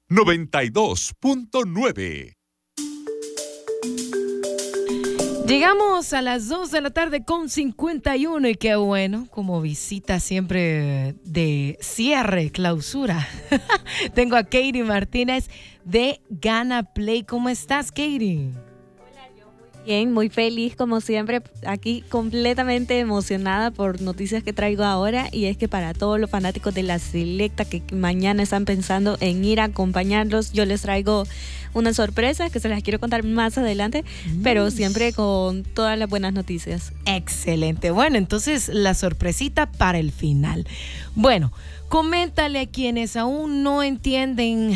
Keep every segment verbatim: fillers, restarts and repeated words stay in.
noventa y dos punto nueve. Llegamos a las dos de la tarde con cincuenta y uno y qué bueno, como visita siempre de cierre, clausura. Tengo a Katie Martínez de Gana Play. ¿Cómo estás, Katie? Bien, muy feliz como siempre, aquí completamente emocionada por noticias que traigo ahora, y es que para todos los fanáticos de la Selecta que mañana están pensando en ir a acompañarlos, yo les traigo una sorpresa que se las quiero contar más adelante, mm. pero siempre con todas las buenas noticias. Excelente, bueno, entonces la sorpresita para el final. Bueno, coméntale a quienes aún no entienden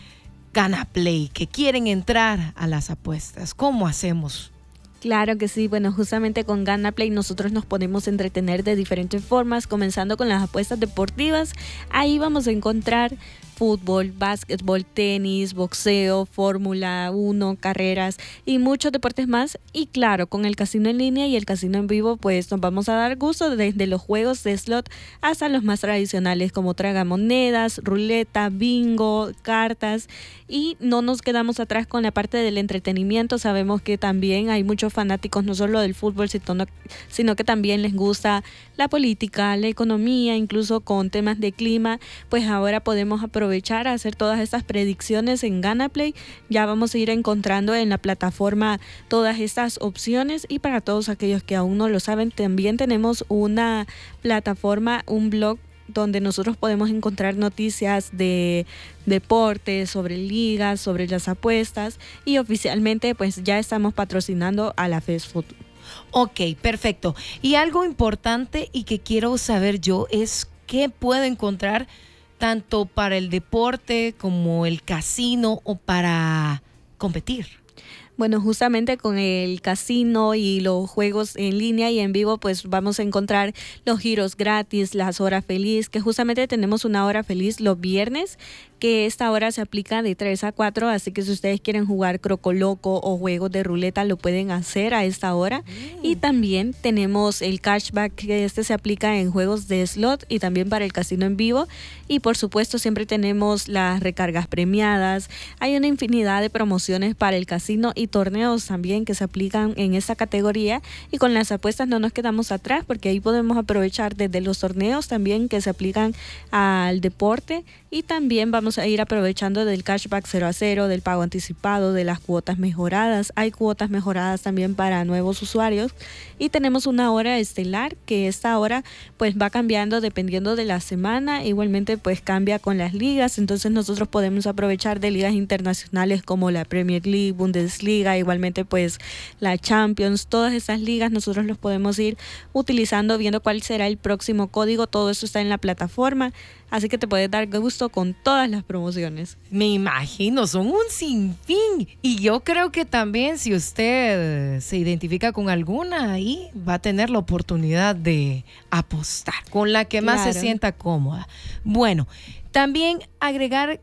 Gana Play, que quieren entrar a las apuestas, ¿cómo hacemos? Claro que sí, bueno, justamente con Gana Play nosotros nos podemos entretener de diferentes formas, comenzando con las apuestas deportivas. Ahí vamos a encontrar fútbol, básquetbol, tenis, boxeo, Fórmula uno, carreras y muchos deportes más. Y claro, con el casino en línea y el casino en vivo, pues nos vamos a dar gusto desde los juegos de slot hasta los más tradicionales como tragamonedas, ruleta, bingo, cartas. Y no nos quedamos atrás con la parte del entretenimiento. Sabemos que también hay muchos fanáticos no solo del fútbol, sino, sino que también les gusta la política, la economía, incluso con temas de clima. Pues ahora podemos aprovechar a hacer todas estas predicciones en Gana Play. Ya vamos a ir encontrando en la plataforma todas estas opciones, y para todos aquellos que aún no lo saben, también tenemos una plataforma, un blog donde nosotros podemos encontrar noticias de deportes, sobre ligas, sobre las apuestas, y oficialmente pues ya estamos patrocinando a la Fast Food. Ok, perfecto. Y algo importante y que quiero saber yo es qué puedo encontrar tanto para el deporte como el casino o para competir. Bueno, justamente con el casino y los juegos en línea y en vivo, pues vamos a encontrar los giros gratis, las horas feliz, que justamente tenemos una hora feliz los viernes, que esta hora se aplica de tres a cuatro, así que si ustedes quieren jugar crocoloco o juegos de ruleta, lo pueden hacer a esta hora. Mm. Y también tenemos el cashback, que este se aplica en juegos de slot y también para el casino en vivo. Y por supuesto siempre tenemos las recargas premiadas. Hay una infinidad de promociones para el casino y torneos también que se aplican en esta categoría, y con las apuestas no nos quedamos atrás, porque ahí podemos aprovechar desde los torneos también que se aplican al deporte, y también vamos a ir aprovechando del cashback cero a cero, del pago anticipado, de las cuotas mejoradas. Hay cuotas mejoradas también para nuevos usuarios, y tenemos una hora estelar, que esta hora pues va cambiando dependiendo de la semana. Igualmente pues cambia con las ligas, entonces nosotros podemos aprovechar de ligas internacionales como la Premier League, Bundesliga, igualmente pues la Champions. Todas esas ligas nosotros los podemos ir utilizando, viendo cuál será el próximo código. Todo eso está en la plataforma, así que te puedes dar gusto con todas las promociones. Me imagino, son un sinfín, y yo creo que también si usted se identifica con alguna, ahí va a tener la oportunidad de apostar con la que más claro. se sienta cómoda. Bueno, también agregar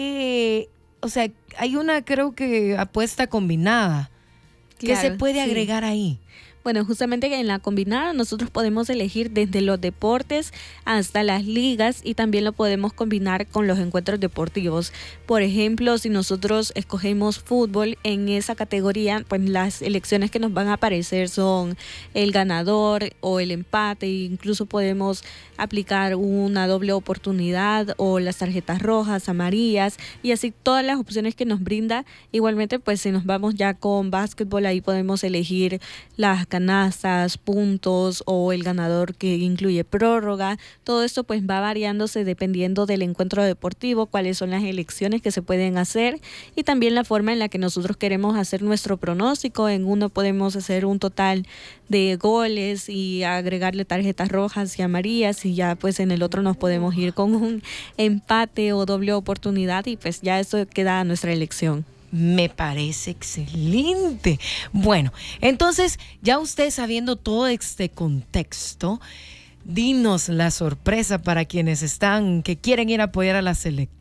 que, o sea, hay una, creo que apuesta combinada. Claro, ¿qué se puede sí. agregar ahí? Bueno, justamente en la combinada nosotros podemos elegir desde los deportes hasta las ligas, y también lo podemos combinar con los encuentros deportivos. Por ejemplo, si nosotros escogemos fútbol, en esa categoría, pues las elecciones que nos van a aparecer son el ganador o el empate, e incluso podemos aplicar una doble oportunidad o las tarjetas rojas, amarillas, y así todas las opciones que nos brinda. Igualmente, pues si nos vamos ya con básquetbol, ahí podemos elegir las canastas, puntos o el ganador que incluye prórroga. Todo esto pues va variándose dependiendo del encuentro deportivo, cuáles son las elecciones que se pueden hacer, y también la forma en la que nosotros queremos hacer nuestro pronóstico. En uno podemos hacer un total de goles y agregarle tarjetas rojas y amarillas, y ya pues en el otro nos podemos ir con un empate o doble oportunidad, y pues ya esto queda a nuestra elección. Me parece excelente. Bueno, entonces ya usted sabiendo todo este contexto, dinos la sorpresa para quienes están, que quieren ir a apoyar a la Selecta.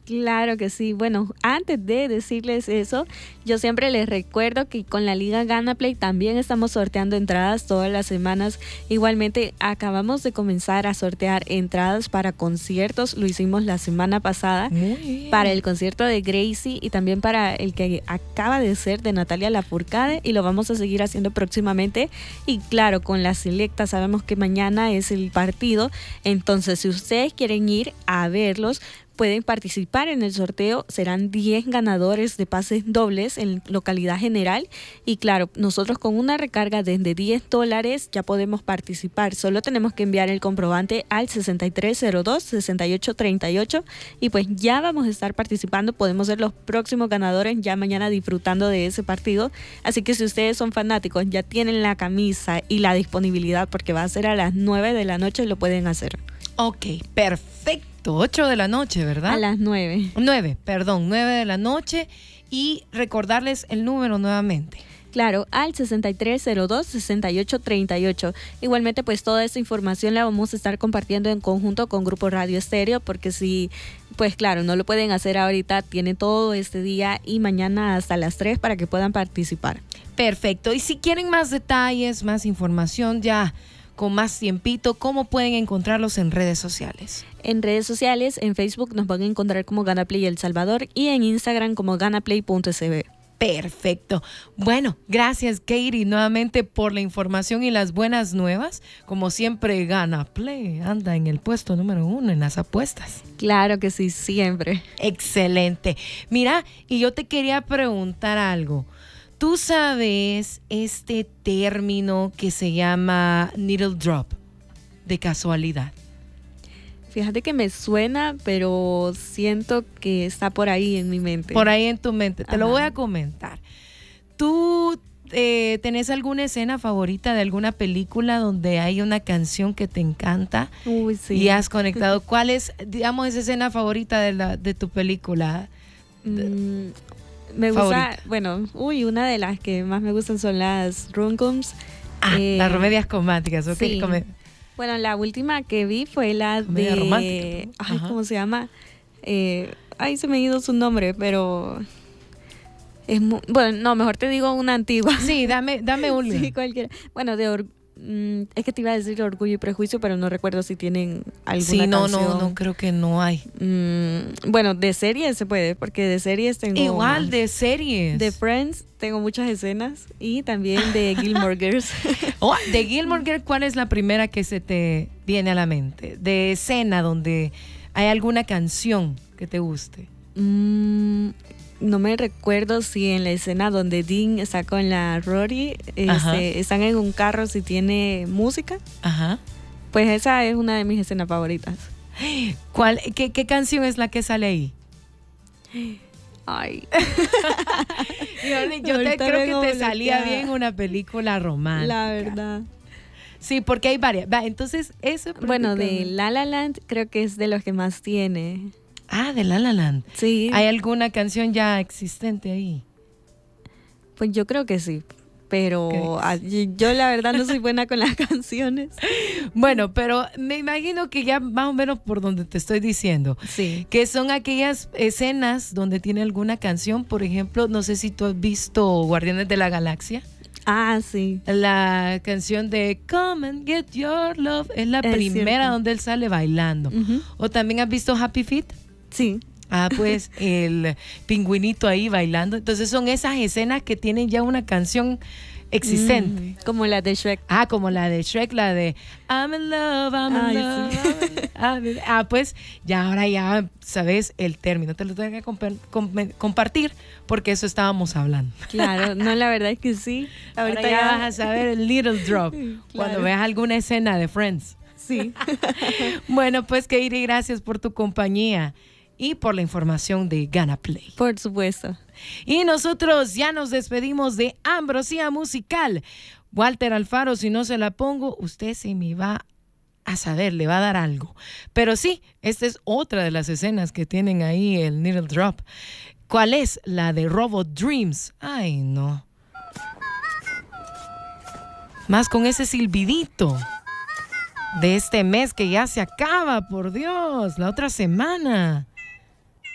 Claro que sí. Bueno, antes de decirles eso, yo siempre les recuerdo que con la Liga Gana Play también estamos sorteando entradas todas las semanas. Igualmente, acabamos de comenzar a sortear entradas para conciertos. Lo hicimos la semana pasada. Muy bien. Para el concierto de Gracie y también para el que acaba de ser de Natalia Lafourcade, y lo vamos a seguir haciendo próximamente. Y claro, con la selecta sabemos que mañana es el partido, entonces si ustedes quieren ir a verlos, pueden participar en el sorteo. Serán diez ganadores de pases dobles en localidad general. Y claro, nosotros con una recarga desde diez dólares ya podemos participar. Solo tenemos que enviar el comprobante al sesenta y tres cero dos, sesenta y ocho treinta y ocho y pues ya vamos a estar participando. Podemos ser los próximos ganadores ya mañana disfrutando de ese partido. Así que si ustedes son fanáticos, ya tienen la camisa y la disponibilidad, porque va a ser a las nueve de la noche, lo pueden hacer. Ok, perfecto. ocho de la noche, ¿verdad? A las nueve. nueve, perdón, nueve de la noche. Y recordarles el número nuevamente. Claro, al sesenta y tres cero dos, sesenta y ocho treinta y ocho. Igualmente, pues toda esta información la vamos a estar compartiendo en conjunto con Grupo Radio Estéreo, porque si, pues claro, no lo pueden hacer ahorita, tienen todo este día y mañana hasta las tres para que puedan participar. Perfecto. Y si quieren más detalles, más información, ya con más tiempito, ¿cómo pueden encontrarlos en redes sociales? En redes sociales, en Facebook nos van a encontrar como GanaPlay El Salvador y en Instagram como ganaplay punto s b. Perfecto. Bueno, gracias Katie nuevamente por la información y las buenas nuevas. Como siempre, GanaPlay anda en el puesto número uno en las apuestas. Claro que sí, siempre. Excelente. Mira, y yo te quería preguntar algo. ¿Tú sabes este término que se llama needle drop de casualidad? Fíjate que me suena, pero siento que está por ahí en mi mente. Por ahí en tu mente. Te Ajá. lo voy a comentar. ¿Tú eh, tenés alguna escena favorita de alguna película donde hay una canción que te encanta? Uy, sí. Y has conectado. ¿Cuál es, digamos, esa escena favorita de, la, de tu película? Mm, me gusta, favorita. bueno, uy, una de las que más me gustan son las rom-coms. Ah, Eh, las comedias románticas. ¿Ok? sí. Come- Bueno, la última que vi fue la Comedia de... romántica. Ay, Ajá. ¿cómo se llama? Eh, ay, se me ha ido su nombre, pero... Es mu- bueno, no, mejor te digo una antigua. Sí, dame, dame un Sí, cualquiera. Bueno, de... Or- mm, es que te iba a decir Orgullo y Prejuicio, pero no recuerdo si tienen alguna Sí, no, canción. no, no, creo que no hay. Mm, bueno, de series se puede, porque de series tengo... Igual más. de series. De Friends tengo muchas escenas y también de Gilmore Girls. Oh, de Gilmore Girls, ¿cuál es la primera que se te viene a la mente? De escena donde hay alguna canción que te guste. Mm, no me recuerdo si en la escena donde Dean está con la Rory, Ajá. este, están en un carro, si tiene música. Ajá. Pues esa es una de mis escenas favoritas. ¿Cuál, qué, qué canción es la que sale ahí? Ay, Yo, yo te, Ahorita creo vengo que te salía bloqueada. bien una película romántica. la verdad. Sí, porque hay varias. Va, entonces, eso. Bueno, de prácticamente- La La Land creo que es de los que más tiene. Ah, de La La Land. Sí, ¿Hay alguna canción ya existente ahí? pues yo creo que sí. Pero ¿Crees? ah, y- yo la verdad no soy buena con las canciones. Bueno, pero me imagino que ya más o menos por donde te estoy diciendo. Sí. Que son aquellas escenas donde tiene alguna canción. Por ejemplo, no sé si tú has visto Guardianes de la Galaxia. Ah, sí. La canción de Come and Get Your Love es la Es primera cierto. donde él sale bailando. Ujú. ¿O también has visto Happy Feet? Sí. Ah, pues el pingüinito ahí bailando. Entonces son esas escenas que tienen ya una canción existente. Mm, como la de Shrek. Ah, como la de Shrek, la de I'm in love, I'm in Ay, love. sí. I'm in- Ah, pues ya ahora ya sabes el término. Te lo tengo que compa- com- compartir porque eso estábamos hablando. Claro, no, la verdad es que sí. Ahorita Ahorita ya ya vas a saber el little drop cuando Claro. veas alguna escena de Friends. Sí. Bueno, pues Katie, gracias por tu compañía y por la información de GanaPlay. Por supuesto. Y nosotros ya nos despedimos de Ambrosía Musical. Walter Alfaro, si no se la pongo, usted se me va a saber, le va a dar algo. Pero sí, esta es otra de las escenas que tienen ahí el needle drop. ¿Cuál es? La de Robot Dreams. Ay, no. Más con ese silbidito de este mes que ya se acaba, por Dios, la otra semana.